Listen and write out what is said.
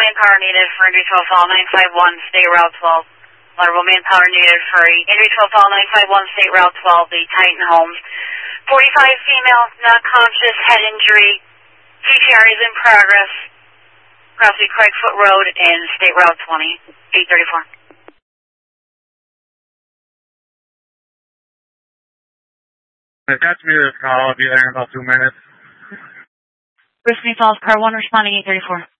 manpower needed for Injury 12 Fall 951, State Route 12. Lateral manpower needed for Injury 12 Fall 951, State Route 12, the Titan Homes. 45 female, not conscious, head injury. CPR is in progress. Crossing Craigfoot Road and State Route 20, 834. Attach me to this call. I'll be there in about 2 minutes. Briskney Falls, Car 1 responding 834.